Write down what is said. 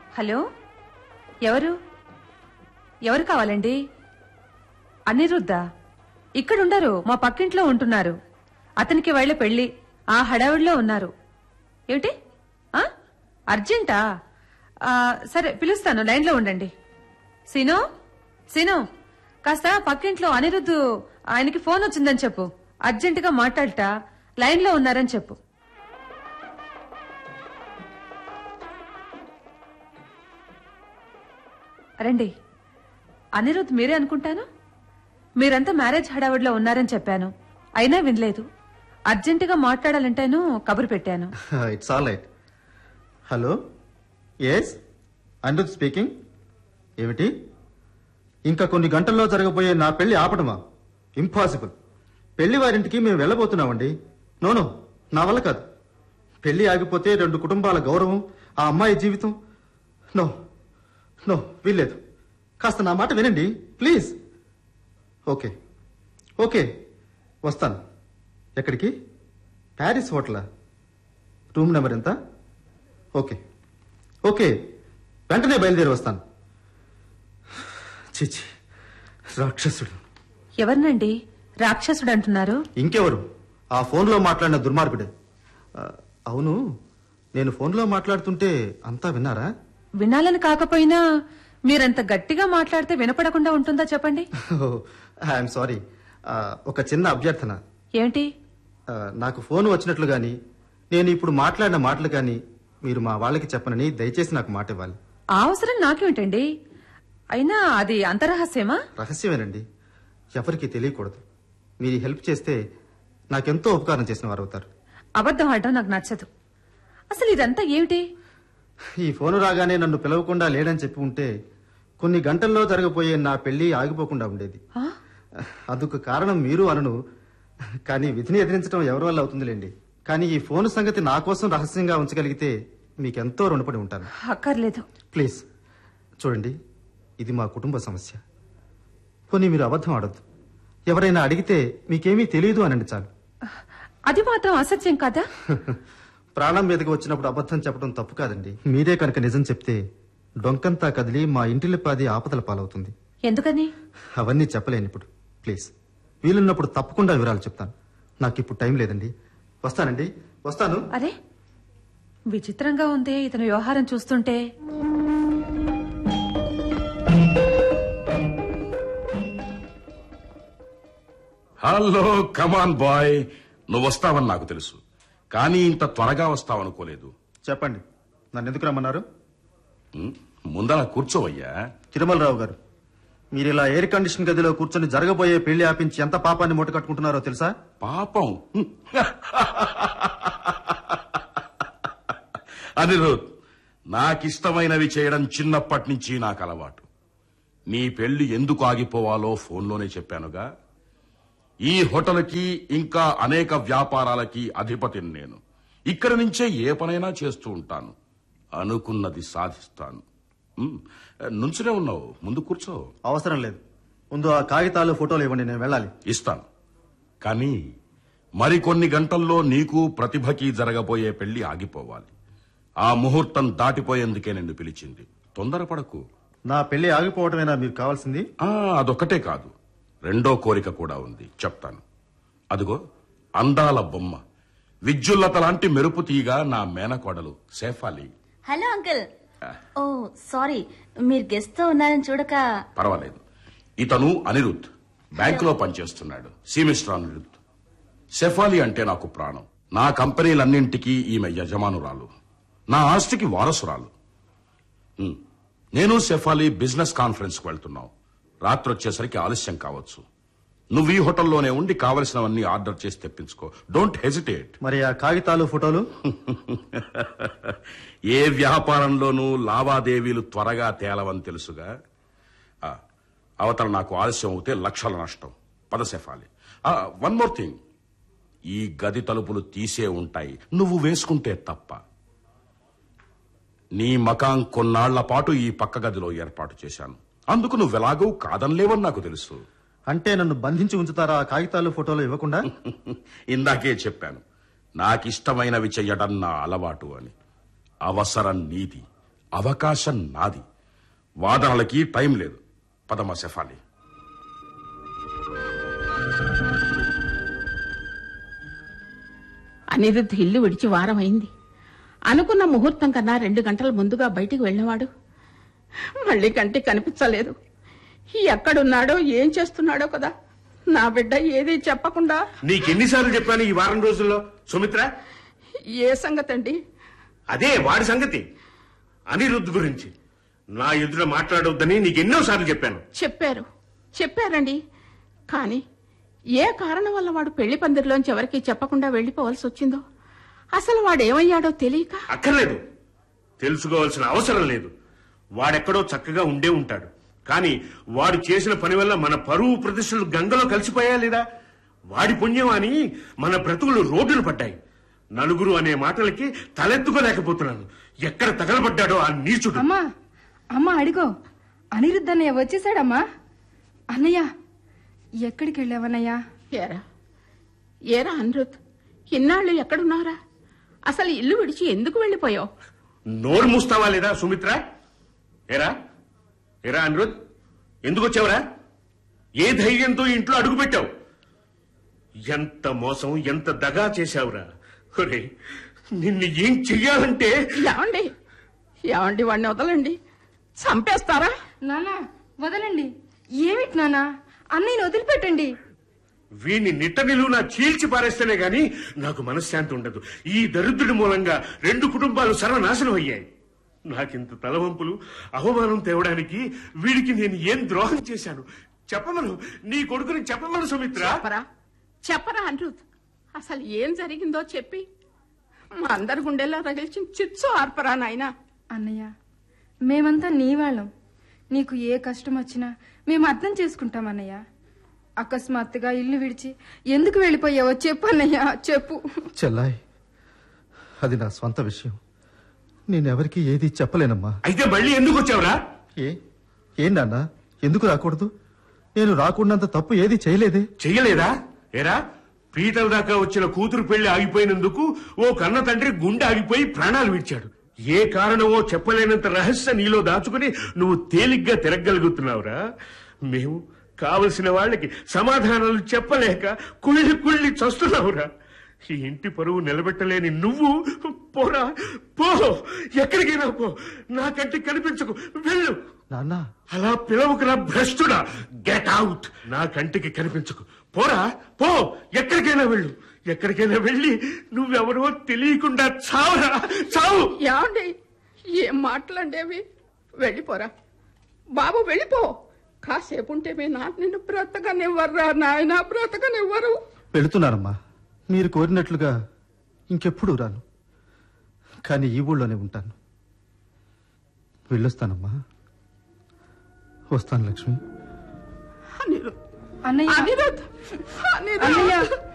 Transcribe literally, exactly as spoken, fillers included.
Hello, ఎవరు ఎవరు కావాలండి? అనిరుద్ధ ఇక్కడుండరు, మా పక్కింట్లో ఉంటున్నారు. అతనికి వాళ్ళ పెళ్లి, ఆ హడావిడిలో ఉన్నారు. ఏమిటి అర్జెంటా? సరే పిలుస్తాను, లైన్లో ఉండండి. సీను సీను కాస్త పక్కింట్లో అనిరుద్ధు ఆయనకి ఫోన్ వచ్చిందని చెప్పు. అర్జెంటుగా మాట్లాడట, లైన్లో ఉన్నారని చెప్పు. రండి. అనిరుద్ధ్ మీరే అనుకుంటాను. మీరంతా మ్యారేజ్ హడావిడిలో ఉన్నారని చెప్పాను, అయినా వినలేదు. అర్జెంటుగా మాట్లాడాలంటేను కబురు పెట్టాను. It's all right. Hello, yes Anirudh speaking. ఏమిటి, ఇంకా కొన్ని గంటల్లో జరగబోయే నా పెళ్లి ఆపడమా? ఇంపాసిబుల్. పెళ్లి వారింటికి మేము వెళ్ళబోతున్నామండి. నోనో, నా వల్ల కాదు. పెళ్లి ఆగిపోతే రెండు కుటుంబాల గౌరవం, ఆ అమ్మాయి జీవితం. నో నో, వీల్లేదు. కాస్త నా మాట వినండి ప్లీజ్. ఓకే ఓకే, వస్తాను. ఎక్కడికి? ప్యారిస్ హోటలా? రూమ్ నెంబర్ ఎంత? ఓకే ఓకే, వెంటనే బయలుదేరి వస్తాను. చిచి, రాక్షసుడు. ఎవరినండి రాక్షసుడు అంటున్నారు? ఇంకెవరు, ఆ ఫోన్లో మాట్లాడిన దుర్మార్గుడే. అవును, నేను ఫోన్లో మాట్లాడుతుంటే అంతా విన్నారా? వినాలని కాకపోయినా మీరంత గట్టిగా మాట్లాడితే వినపడకుండా ఉంటుందా చెప్పండి. I'm sorry. ఒక చిన్న అభ్యర్థన. ఏంటి? నాకు ఫోన్ వచ్చినట్లు గాని, నేను ఇప్పుడు మాట్లాడిన మాటలు గాని మీరు మా వాళ్ళకి చెప్పనని దయచేసి నాకు మాట ఇవ్వాలి. ఆ అవసరం నాకేమిటండి? అయినా అది అంత రహస్యమా? రహస్యమేనండి, ఎవరికి తెలియకూడదు. మీరు హెల్ప్ చేస్తే నాకెంతో ఉపకారం చేసిన వారు అవుతారు. అబద్ధం ఆడడం నాకు నచ్చదు. అసలు ఇదంతా ఏమిటి? ఈ ఫోను రాగానే నన్ను పిలవకుండా లేడని చెప్పి ఉంటే కొన్ని గంటల్లో జరగబోయే నా పెళ్లి ఆగిపోకుండా ఉండేది. అందుకు కారణం మీరు అనను, కానీ విధిని ఎదిరించడం ఎవరి వల్ల అవుతుందిలేండి. కానీ ఈ ఫోన్ సంగతి నా కోసం రహస్యంగా ఉంచగలిగితే మీకెంతో రుణపడి ఉంటాను. అక్కర్లేదు. ప్లీజ్ చూడండి, ఇది మా కుటుంబ సమస్య. పోనీ మీరు అబద్ధం ఆడొద్దు. ఎవరైనా అడిగితే మీకేమీ తెలియదు అనండి చాలు. అది మాత్రం అసత్యం కదా? ప్రాణం మీదకి వచ్చినప్పుడు అబద్ధం చెప్పడం తప్పు కాదండి. మీరే కనుక నిజం చెప్తే డొంకంతా కదిలి మా ఇంటిల్లిపాది ఆపదల పాలవుతుంది. ఎందుకని? అవన్నీ చెప్పలేను ఇప్పుడు. ప్లీజ్, వీలున్నప్పుడు తప్పకుండా వివరాలు చెప్తాను. నాకు ఇప్పుడు టైం లేదండి. వస్తానండి, వస్తాను. అరే, విచిత్రంగా ఉంది ఇతని వ్యవహారం చూస్తుంటే. Hello, come on boy. నువ్వు వస్తావని నాకు తెలుసు, కానీ ఇంత త్వరగా వస్తావనుకోలేదు. చెప్పండి, నన్ను ఎందుకు రమ్మన్నారు? ముందర కూర్చోవయ్యా. తిరుమలరావు గారు, మీరు ఇలా ఎయిర్ కండిషన్ గదిలో కూర్చొని జరగబోయే పెళ్లి ఆపించి ఎంత పాపాన్ని మూట కట్టుకుంటున్నారో తెలుసా? పాపం? అనిరుద్, నాకిష్టమైనవి చేయడం చిన్నప్పటి నుంచి నాకు అలవాటు. నీ పెళ్లి ఎందుకు ఆగిపోవాలో ఫోన్లోనే చెప్పానుగా. ఈ హోటల్కి ఇంకా అనేక వ్యాపారాలకి అధిపతిని నేను. ఇక్కడి నుంచే ఏ పనైనా చేస్తూ ఉంటాను. అనుకున్నది సాధిస్తాను. నుంచునే ఉన్నావు, ముందు కూర్చో. అవసరం లేదు, ముందు ఆ కాగితాలు ఫోటోలు ఇవ్వండి, నేను వెళ్ళాలి. ఇస్తాను, కానీ మరికొన్ని గంటల్లో నీకు ప్రతిభకి జరగబోయే పెళ్లి ఆగిపోవాలి. ఆ ముహూర్తం దాటిపోయేందుకే నిన్ను పిలిచింది. తొందరపడకు. నా పెళ్లి ఆగిపోవటమేనా మీకు కావాల్సింది? అదొక్కటే కాదు, రెండో కోరిక కూడా ఉంది, చెప్తాను. అదిగో అందాల బొమ్మ, విద్యుల్లత లాంటి మెరుపు తీగ నా మేనకోడలు సేఫాలి. Hello uncle. ఓ సారీ, మీరు గెస్ట్ తో ఉన్నారని చూడక. పర్వాలేదు. ఇతను అనిరుద్, బ్యాంకులో పనిచేస్తున్నాడు. C mister Anirudh. సెఫాలి అంటే నాకు ప్రాణం. నా కంపెనీలన్నింటికీ ఈమె యజమానురాలు, నా ఆస్తికి వారసురాలు. నేను సెఫాలి బిజినెస్ కాన్ఫరెన్స్ కు వెళ్తున్నాం. రాత్రి వచ్చేసరికి ఆలస్యం కావచ్చు. నువ్వు ఈ హోటల్లోనే ఉండి కావలసినవన్నీ ఆర్డర్ చేసి తెప్పించుకో. Don't hesitate. మరి ఆ కాగితాలు ఫోటోలు? ఏ వ్యాపారంలోనూ లావాదేవీలు త్వరగా తేలవని తెలుసుగా. అవతల నాకు ఆలస్యం అవుతే లక్షల నష్టం. పద సెఫాలి. వన్ మోర్ థింగ్, ఈ గది తలుపులు తీసే ఉంటాయి, నువ్వు వేసుకుంటే తప్ప. నీ మకాం కొన్నాళ్ల పాటు ఈ పక్క గదిలో ఏర్పాటు చేశాను. అందుకు నువ్వెలాగూ కాదనలేవని నాకు తెలుసు. అంటే నన్ను బంధించి ఉంచుతారా ఆ కాగితాలు ఫోటోలు ఇవ్వకుండా? ఇందాకే చెప్పాను, నాకిష్టమైనవి చెయ్యడం నా అలవాటు అని. అవసరం నీది, అవకాశం నాది. వాదనలకి టైం లేదు. పదమా శెఫాలి. అనిరుద్ధ్ ఇల్లు విడిచి వారం అయింది. అనుకున్న ముహూర్తం కన్నా రెండు గంటల ముందుగా బయటికి వెళ్ళినవాడు మళ్ళీ కంటికి కనిపించలేదు. ఎక్కడున్నాడో ఏం చేస్తున్నాడో కదా. నా బిడ్డ ఏది చెప్పకుండా. నీకెన్నిసార్లు చెప్పాను ఈ వారం రోజుల్లో సుమిత్ర? ఏ సంగతి అండి? అదే వాడి సంగతి, అనిరుద్ధ్ గురించి. నా ఎదుట మాట్లాడొద్దని నీకెన్నోసార్లు చెప్పాను. చెప్పారు చెప్పారండి కానీ ఏ కారణం వల్ల వాడు పెళ్లి పందిరిలోంచి ఎవరికి చెప్పకుండా వెళ్లిపోవాల్సి వచ్చిందో, అసలు వాడేమయ్యాడో తెలియక. అక్కర్లేదు, తెలుసుకోవాల్సిన అవసరం లేదు. వాడెక్కడో చక్కగా ఉండే ఉంటాడు. కానీ వాడు చేసిన పని వల్ల మన పరువు ప్రతిష్టలు గంగలో కలిసిపోయా లేదా? వాడి పుణ్యం అని మన బ్రతుకులు రోడ్డును పడ్డాయి. నలుగురు అనే మాటలకి తలెత్తుకోలేకపోతున్నాను. ఎక్కడ తగలబడ్డాడో ఆ నీచుడు. అమ్మా అమ్మా అడిగో, అనిరుద్ధ్ అన్నయ్య వచ్చేసాడమ్మా. అన్నయ్య ఎక్కడికి వెళ్ళావన్నయ్యా? ఏరా ఏరా అనిరుద్ధ్, ఇన్నాళ్ళు ఎక్కడున్నారా? అసలు ఇల్లు విడిచి ఎందుకు వెళ్లిపోయావు? నోరు మూస్తావా లేదా సుమిత్ర? ఏరా ఏరా అనిరుద్ధ్, ఎందుకు వచ్చావురా? ఏ ధైర్యంతో ఇంట్లో అడుగు పెట్టావు? ఎంత మోసం, ఎంత దగా చేశావురా! ఒరే, నిన్ను ఏం చెయ్యాలంటే. ఏమండి ఏమండి వాడిని వదలండి, చంపేస్తారా? నానా వదలండి. ఏమిటి నానా, అన్నయ్యని వదిలిపెట్టండి. వీణ్ణి నిట్ట నిలువునా చీల్చి పారేస్తేనే గాని నాకు మనశ్శాంతి ఉండదు. ఈ దరిద్రుడి మూలంగా రెండు కుటుంబాలు సర్వనాశనం అయ్యాయి. నాకింత తలవంపులు, అవమానం తేవడానికి వీడికి నేను ఏం ద్రోహం చేశాను? చెప్పమను, నీ కొడుకుని చెప్పమను సుమిత్ర. చెప్పరా చెప్పరా అనిరుద్ధ్, అసలు ఏం జరిగిందో చెప్పి మా అందరి గుండెల్లో రగిల్చిన చిచ్చు ఆర్పరా నాయనా. అన్నయ్య, మేమంతా నీ వాళ్ళం. నీకు ఏ కష్టం వచ్చినా మేము అర్థం చేసుకుంటాం అన్నయ్య. అకస్మాత్తుగా ఇల్లు విడిచి ఎందుకు వెళ్ళిపోయావో చెప్పు అన్నయ్య, చెప్పు. చెల్లాయ్, అది నా స్వంత విషయం. నేనెవరికి ఏది చెప్పలేనమ్మా. అయితే మళ్ళీ ఎందుకు వచ్చావురా? ఏ ఏం నాన్న, ఎందుకు రాకూడదు? నేను రాకుండాంత తప్పు ఏది చేయలేదే. చెయ్యలేదా? ఏరా, పీటల దాకా వచ్చిన కూతురు పెళ్లి ఆగిపోయినందుకు ఓ కన్న తండ్రి గుండె ఆగిపోయి ప్రాణాలు విడిచాడు. ఏ కారణమో చెప్పలేనంత రహస్య నీలో దాచుకుని నువ్వు తేలిగ్గా తిరగలుగుతున్నావురా. మేము కావలసిన వాళ్ళకి సమాధానాలు చెప్పలేక కుళ్ళి కుళ్ళి చస్తున్నావురా. ఈ ఇంటి పరువు నిలబెట్టలేని నువ్వు పోరా, పో, ఎక్కడికైనా పో, నా కంటికి కనిపించకు, వెళ్ళు. నాన్న, అలా పిలవకురా భ్రష్టుడా. Get out. నా కంటికి కనిపించకు, పోరా, పో, ఎక్కడికైనా వెళ్ళు. ఎక్కడికైనా వెళ్ళి నువ్వెవరో తెలియకుండా చావురా, చావు. ఏమండి ఏం మాటలండేవి? వెళ్ళిపోరా బాబు, వెళ్ళిపో. కాసేపు ఉంటే మీ నాన్న నిన్ను బ్రతకనివ్వర్రా నాయన, బ్రతకనివ్వరు. వెళుతున్నానమ్మా. మీరు కోరినట్లుగా ఇంకెప్పుడు రాను. కానీ ఈ ఊళ్ళోనే ఉంటాను. వెళ్ళొస్తానమ్మా. వస్తాను లక్ష్మి. అనిరుద్ధ్ అన్నయ్య అనిరుద్ధ్ అనిరుద్ధ్ అన్నయ్య